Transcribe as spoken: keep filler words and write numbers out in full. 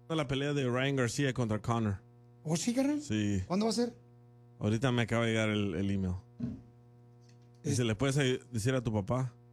La pelea de Ryan García contra Conor. ¿Oh, sí, carnal? Sí. ¿Cuándo va a ser? Ahorita me acaba de llegar el, el email. Dice, ¿le puedes decir a tu papá?